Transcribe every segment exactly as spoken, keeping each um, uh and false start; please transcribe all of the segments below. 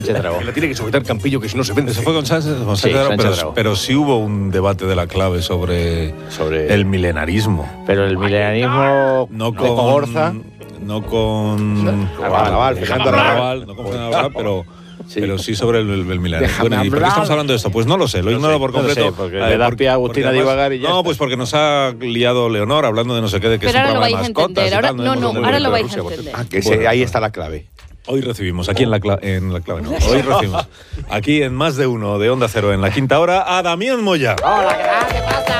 Se tragó. Que le tiene que sujetar Campillo, que si no se vende. Eso fue con Sánchez, con Sí, Sánchez, Sánchez pero, Dragó. pero sí hubo un debate de la clave sobre, Sobre- el milenarismo. Pero el milenarismo No de con Cogorza. No con Arrabal, Fernando Arrabal, no con Fernando Arrabal, pero Sí. pero sí sobre el, el, el milenarismo. Déjame Bueno, ¿y por qué hablar. estamos hablando de esto? Pues no lo sé, lo No ignoro sé, por no lo completo. sé, porque A le da porque- pie a Agustín porque a además- divagar y ya No, está. pues porque nos ha liado Leonor hablando de no sé qué, de que Pero es un ahora lo programa vais de a mascotas entender, y ahora- tal, no, hemos no, hablado ahora de lo vais a Rusia, por entender. cierto. Ah, que ese- Bueno, ahí pues- está la clave. Hoy recibimos, aquí en la, cla- en la clave, no, hoy recibimos, aquí en Más de Uno de Onda Cero, en la quinta hora, a Damián Moya. Hola, ¿qué tal? ¿Qué pasa?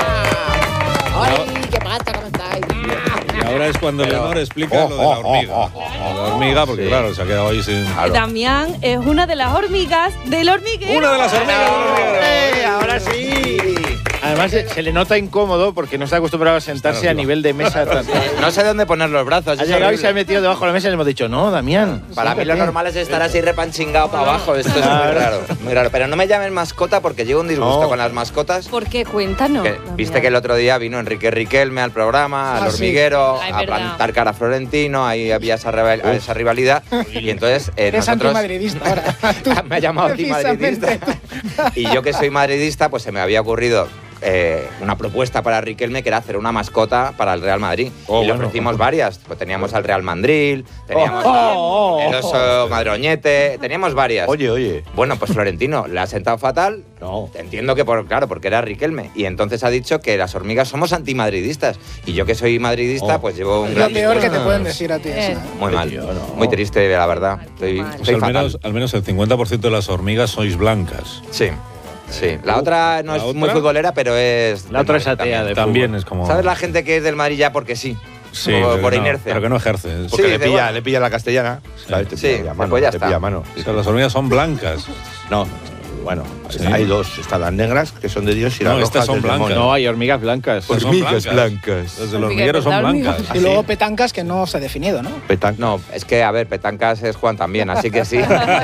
Hola, ¿qué pasa? ¿Cómo estáis? Y ahora es cuando Leonor explica lo de la hormiga. Lo de la hormiga, porque claro, se ha quedado ahí sin... Damián es una de las hormigas del hormiguero. Una de las hormigas del hormiguero. ¡Eh, ahora sí! Además, se, se le nota incómodo porque no está acostumbrado a sentarse a nivel de mesa. No sé dónde poner los brazos. Ha es llegado y se ha horrible. metido debajo de la mesa y le hemos dicho, no, Damián. Para mí lo normal es estar así repanchingado para abajo. Esto es muy Claro. raro, muy raro. Pero no me llamen mascota porque llevo un disgusto No. con las mascotas. ¿Por qué? Cuéntanos. Que- Damián. Viste que el otro día vino Enrique Riquelme al programa, al Ah, sí. hormiguero, Ah, es a verdad. plantar cara a Florentino, ahí había esa, rival- esa rivalidad. Y entonces eh, Eres nosotros... antimadridista ahora. Tú, me ha llamado antimadridista. precisamente. Y yo que soy madridista, pues se me había ocurrido eh, una propuesta para Riquelme que era hacer una mascota para el Real Madrid. Oh, y le bueno. ofrecimos varias. Pues teníamos al Real Mandril, teníamos Oh, oh, oh, el oso madroñete, teníamos varias. Oye, oye. Bueno, pues Florentino le ha sentado fatal. No. Entiendo que, por, claro, porque era Riquelme. Y entonces ha dicho que las hormigas somos antimadridistas. Y yo que soy madridista, Oh. pues llevo un Es lo gran peor que disgusto. te pueden decir a ti. Eh. eso. Muy mal. Tío, no. Muy triste, la verdad. Estoy, mal. Pues estoy al, fatal. menos, al menos el cincuenta por ciento de las hormigas sois blancas. Sí, sí. La otra no ¿La es otra? muy futbolera, pero es... La del otra es Madrid atea también. de También fútbol. es como... ¿Sabes la gente que es del Madrid ya porque sí? Sí, Por, pero por no, inercia. pero que no ejerce. Porque Sí, le, de pilla, bueno. le pilla la castellana. ¿sabes? Te Sí, pilla a mano, pues ya te está. pilla a mano. O sea, las hormigas son blancas. No, bueno, Sí. hay dos. Están las negras, que son de Dios, y No, las rojas estas son del blancas. demonio. No, hay hormigas blancas. Pues son Hormigas blancas. blancas. Las del Hormigas, hormiguero son ¿verdad, blancas. hormigas? Y luego petancas que no se ha definido, ¿no? Petan- No, es que, a ver, Petancas es Juan también, así que sí.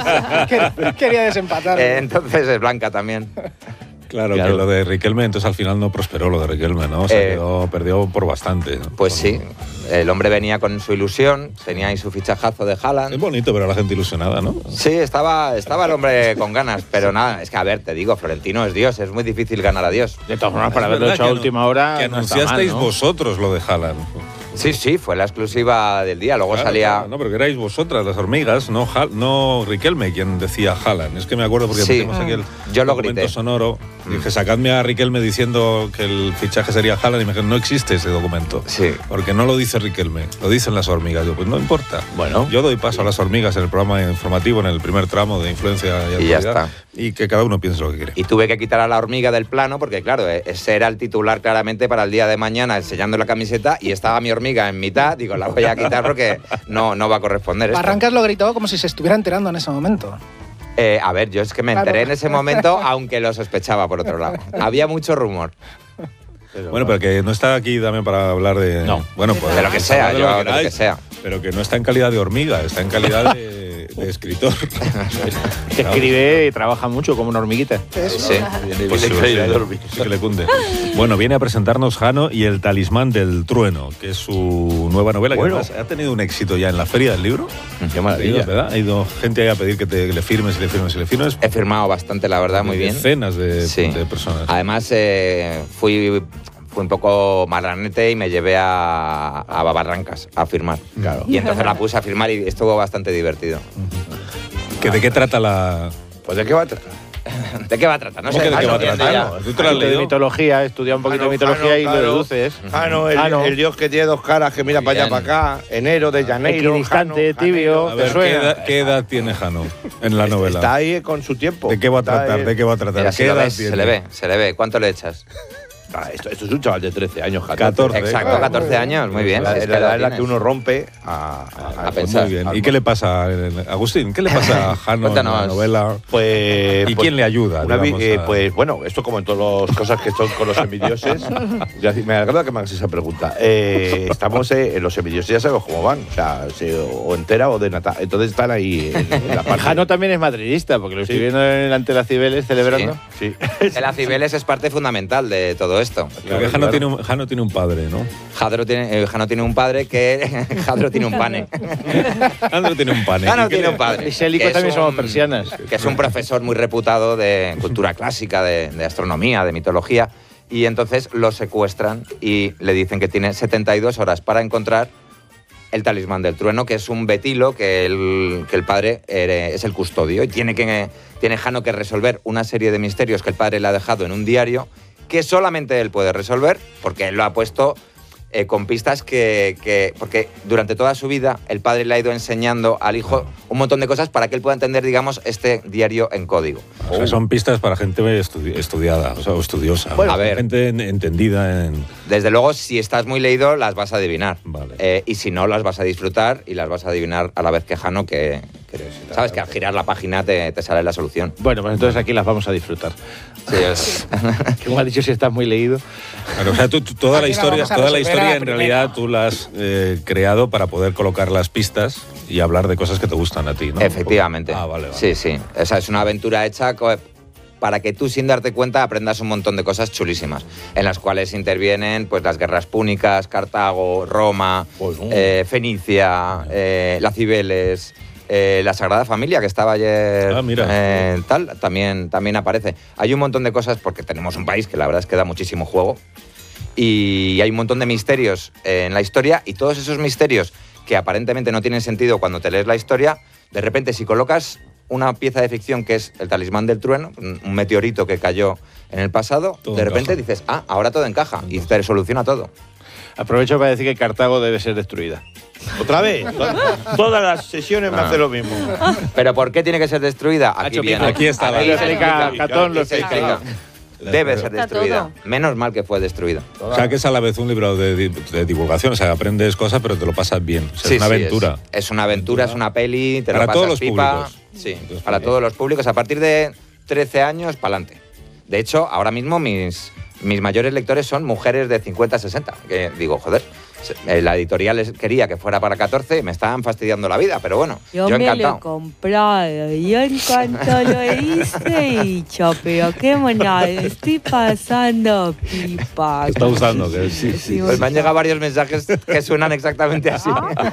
Quer- Quería desempatar. Eh, entonces es Blanca también. Claro, Claro. que lo de Riquelme, entonces al final no prosperó lo de Riquelme, ¿no? O sea, Eh, quedó- perdió por bastante. ¿no? Pues Por- sí, el hombre venía con su ilusión, tenía ahí su fichajazo de Es Haaland. bonito ver a la gente ilusionada, ¿no? Sí, estaba, estaba el hombre con ganas, pero nada, es que a ver, te digo, Florentino es Dios, es muy difícil ganar a Dios. De todas formas, para Es haberlo verdad hecho a que última anu- hora. Que no está anunciasteis mal, ¿no? vosotros lo de Haaland. Sí, sí, fue la exclusiva del día, luego Claro, salía... claro, no, pero que erais vosotras, las hormigas, no, Hal- no Riquelme quien decía Haaland. Es que me acuerdo porque Sí. pusimos aquí el Yo lo documento grité. sonoro. Mm. Dije, sacadme a Riquelme diciendo que el fichaje sería Haaland. Y me dijeron, no existe ese documento. Sí. Porque no lo dice Riquelme, lo dicen las hormigas. Yo, pues no importa. Bueno. Yo doy paso a las hormigas en el programa informativo, en el primer tramo de influencia y Y ya actualidad, está. y que cada uno piense lo que quiere. Y tuve que quitar a la hormiga del plano porque, claro, eh, ese era el titular claramente para el día de mañana, enseñando la camiseta, y estaba mi hormiga en mitad. Digo, la voy a quitar porque no, no va a corresponder esto. Barrancas lo gritó como si se estuviera enterando en ese momento. Eh, a ver, yo es que me Claro. enteré en ese momento, aunque lo sospechaba por otro lado. Había mucho rumor. Bueno, pero que no está aquí también para hablar de. No. Bueno, pues. De lo que sea, de yo, lo de lo que queráis, sea. Pero que no está en calidad de hormiga, está en calidad de, de escritor. Que escribe y trabaja mucho como una hormiguita. Sí. Pues sí, sí, sí que le cunde. Bueno, viene a presentarnos Jano y el talismán del trueno, que es su nueva novela, que Bueno. además ha tenido un éxito ya en la feria del libro. Qué Ha maravilla. ido, ¿verdad? Ha ido gente ahí a pedir que, te, que le firmes y le firmes y le firmes. He firmado bastante, la verdad, muy bien. Decenas de, Sí. de personas. Además, eh, fui, fui un poco marranete y me llevé a, a Barrancas a firmar. Claro. Y entonces la puse a firmar y estuvo bastante divertido. ¿Que ¿De qué trata la...? Pues ¿de qué va a tratar? ¿De qué va a tratar? No ¿Cómo sé. que de qué no va a entiendo tratar? ya. ¿Tú te lo has Un poquito de leído? mitología, estudia un poquito de mitología y lo deduces. Ah, no, el, Ah, no. el dios que tiene dos caras, que mira Muy para allá, bien. para acá. Enero de Janeiro. Equidistante, Jano, tibio. A ¿Te ver, ¿qué suena? edad, qué edad tiene Jano en la novela? Está ahí con su tiempo. ¿De qué va a Está tratar? ahí- ¿De qué va a tratar? Mira, ¿Qué si lo edad ves, tiene? se le ve, se le ve. ¿Cuánto le echas? Ah, esto, esto es un chaval de trece años, catorce. Exacto, catorce años, muy bien. La, si es que la lo edad en la tienes. que uno rompe a, a- A pensar. Muy bien. ¿Y qué le pasa, eh, Agustín? ¿Qué le pasa a Jano en la Cuéntanos. novela? Pues, ¿Y pues, quién le ayuda? una vi- digamos, eh, a- pues bueno, esto como en todas las cosas que son con los semidioses. Ya, me agrada que me hagas esa pregunta. Eh, estamos eh, en los semidioses, ya sabemos cómo van. O sea, se- o entera o de nata. Entonces están ahí en, en la parte. Jano también es madridista, porque lo estoy Sí. viendo en- ante la Cibeles celebrando. Sí. El Cibeles es parte fundamental de todo todo esto. Creo que Jano, tiene un, Jano tiene un padre, ¿no? Jadro tiene, eh, Jano tiene un padre que... Jadro tiene un pane. Jano tiene un pane. Jano tiene un padre. Y Sélico que es también un- somos persianas. Que es un profesor muy reputado de cultura clásica, de, de astronomía, de mitología. Y entonces lo secuestran y le dicen que tiene setenta y dos horas para encontrar el talismán del trueno, que es un betilo que el, que el padre eh, es el custodio. Y tiene, que, tiene Jano que resolver una serie de misterios que el padre le ha dejado en un diario que solamente él puede resolver, porque él lo ha puesto eh, con pistas que, que... Porque durante toda su vida el padre le ha ido enseñando al hijo un montón de cosas para que él pueda entender, digamos, este diario en código. O sea, son pistas para gente estudi- estudiada, o sea, o estudiosa. Bueno, a ver. Gente en- entendida en... Desde luego, si estás muy leído, las vas a adivinar. Vale. Eh, y si no, las vas a disfrutar y las vas a adivinar a la vez que Jano, que, que sabes que al girar la página te, te sale la solución. Bueno, pues entonces aquí las vamos a disfrutar. Sí, es- Como has dicho, si estás muy leído. Claro, o sea, tú, tú- toda la Aquí la historia, vamos a toda la resolver a historia la en primera. realidad tú la has eh, creado para poder colocar las pistas y hablar de cosas que te gustan a ti, ¿no? Efectivamente. Ah, vale, vale. Sí, sí. O sea, es una aventura hecha co- para que tú, sin darte cuenta, aprendas un montón de cosas chulísimas, en las cuales intervienen pues las guerras púnicas, Cartago, Roma, Pues, no. eh, Fenicia, eh, las Cibeles, eh, la Sagrada Familia, que estaba ayer, Ah, mira. eh, tal, también, también aparece. Hay un montón de cosas, porque tenemos un país que la verdad es que da muchísimo juego, y hay un montón de misterios eh, en la historia, y todos esos misterios que aparentemente no tienen sentido cuando te lees la historia, de repente si colocas una pieza de ficción que es el talismán del trueno, un un meteorito que cayó en el pasado, Todo de repente encaja. dices, ah, ahora todo encaja y te soluciona todo. Aprovecho para decir que Cartago debe ser destruida. ¿Otra vez? Todas las sesiones me Ah. hace lo mismo. ¿Pero por qué tiene que ser destruida? Aquí Hacho viene. pico. Aquí está la- Aquí Lo se explica explica. Catón, lo Aquí se explica. explica. Debe ser Está destruida. todo. Menos mal que fue destruida. O sea, que es a la vez un libro de, di- de divulgación, o sea, aprendes cosas pero te lo pasas bien. O sea, Sí, es una sí, aventura. Es, es una aventura, es una peli, te Para lo pasas todos los pipa. públicos. Sí, Entonces, para bien. todos los públicos. A partir de trece años, para adelante. De hecho, ahora mismo mis, mis mayores lectores son mujeres de cincuenta a sesenta. Que digo, joder, se- eh, la editorial les- quería que fuera para catorce, me estaban fastidiando la vida, pero bueno, yo, Yo, me lo he encantado. comprado y en cuanto lo hice y dicho, pero qué monada, estoy pasando pipa. Te está gustando, que sí, sí. Pues me han llegado varios mensajes que suenan exactamente así.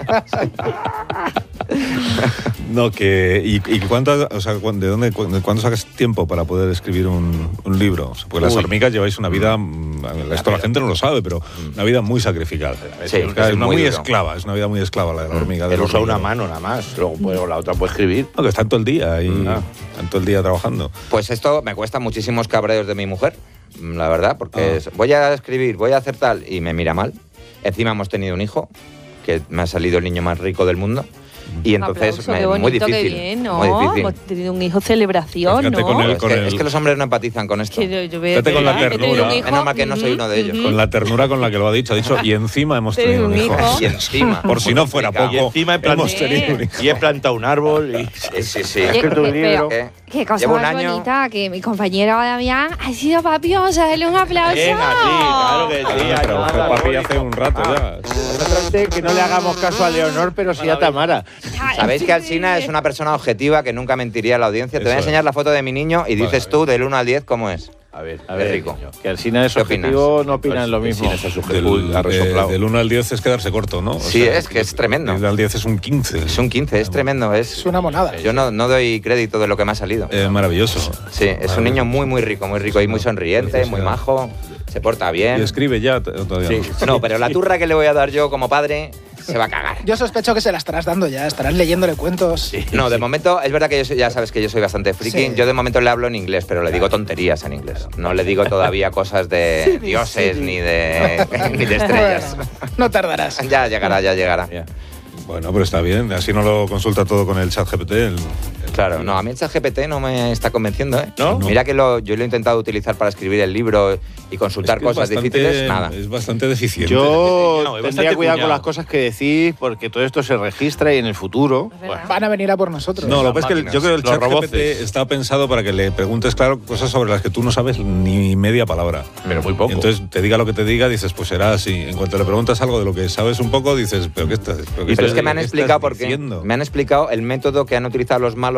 No, que. ¿Y, y cuánto, o sea, cuán- de dónde, cu- de cuándo sacas tiempo para poder escribir un, un libro? O sea, porque las Uy. hormigas lleváis una vida. mm, Esto la gente no lo sabe, pero una vida muy sacrificada. Sí, es, una es muy, muy duro. esclava, es una vida muy esclava la de la hormiga. del Él usa una hormiguero. mano nada más. Luego puede- la otra puede escribir. No, que están todo el día ahí, Ah. están todo el día trabajando. Pues esto me cuesta muchísimos cabreos de mi mujer, la verdad, porque Ah. es, voy a escribir, voy a hacer tal, y me mira mal. Encima hemos tenido un hijo, que me ha salido el niño más rico del mundo. Y entonces Aplauso, me- qué bonito, muy difícil. qué bien, ¿no? Muy difícil. Hemos tenido un hijo celebración, Fíjate ¿no? con el- Es que, es que los hombres no empatizan con esto. Que yo, yo veo Fíjate con la ¿verdad? Que he tenido ternura. un hijo. Menos mal que no soy uno de ellos. Ujú. Con la ternura con la que lo ha dicho, ha dicho, y encima hemos Tienes tenido un un hijo. hijo. Y encima. Por si no fuera Complicado. poco, Y encima he plantado- hemos tenido un hijo. Y he plantado un árbol y. Sí, sí, sí. Oye, escrito un que- libro. ¿Qué? Qué cosa Llevo un más año- bonita, que mi compañero Damián ha sido papi, vamos a darle un aplauso. Venga, sí, claro que sí. Ah, pero Nada, fue papi Lori. hace un rato ya. Trate que no le hagamos caso a Leonor, pero sí a Tamara. Sabéis que Alsina es una persona objetiva que nunca mentiría a la audiencia. Te voy a Eso es. enseñar la foto de mi niño y dices tú del uno al diez cómo es. A ver, A ver, rico. que Alsina es ¿Qué opinas? objetivo, no opinan lo mismo. Sin ese Del, sujeto, ha de- resoplado. del uno al diez es quedarse corto, ¿no? O Sí, es que es tremendo. Del al diez es un quince. Es un quince, es tremendo. Es, Es una monada. yo no, no doy crédito de lo que me ha salido. Eh, maravilloso. Sí, es un niño muy, muy rico, muy rico y muy sonriente, muy Preciosidad. majo, se porta ¿Y bien. escribe ya? t- Todavía Sí. no. No, pero la turra que le voy a dar yo como padre se va a cagar. Yo sospecho que se la estarás dando ya, estarás leyéndole cuentos. No, de momento, es verdad que yo soy- ya sabes que yo soy bastante friki. Sí. Yo de momento le hablo en inglés, pero le digo tonterías en inglés. No le digo todavía cosas de dioses ni de, ni de estrellas. Bueno, no tardarás. Ya llegará, ya llegará. Bueno, pero está bien. Así no lo consulta todo con el chat G P T. el- Claro, no, a mí el ChatGPT no me está convenciendo, ¿eh? ¿No? Mira que lo, yo lo he intentado utilizar para escribir el libro y consultar Es que es cosas bastante- difíciles, nada. Es bastante deficiente. Yo No, es tendría bastante cuidado con cuñado. las cosas que decís, porque todo esto se registra y en el futuro. Van a venir a por nosotros. No, lo que pasa es que el- máquinas, yo creo que el los chat G P roboces. T está pensado para que le preguntes, claro, cosas sobre las que tú no sabes ni media palabra. Pero muy poco. Y entonces te diga lo que te diga, dices, pues será así. En cuanto le preguntas algo de lo que sabes un poco, dices, pero ¿qué estás? Pero, qué Pero es estás- que me han qué explicado estás por qué. diciendo? Me han explicado el método que han utilizado los malos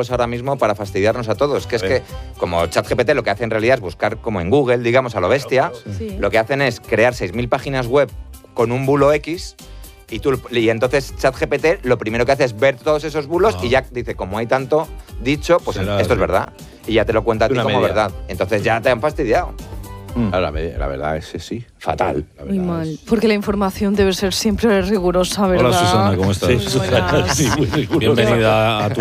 creados ahora mismo para fastidiarnos a todos. Que es que, como ChatGPT lo que hace en realidad es buscar como en Google, digamos, a lo bestia, Sí. lo que hacen es crear seis mil páginas web con un bulo X. Y, tú, y entonces ChatGPT lo primero que hace es ver todos esos bulos Ah. y ya dice, como hay tanto dicho, pues Será esto es así. verdad. Y ya te lo cuenta a ti Una como media. verdad. Entonces ya te han fastidiado. Ahora, la, la verdad es que sí, fatal. La Muy verdad mal. es- Porque la información debe ser siempre rigurosa, ¿verdad? Hola Susana, ¿cómo estás? Muy buenas. Sí, muy riguroso. Bienvenida a tu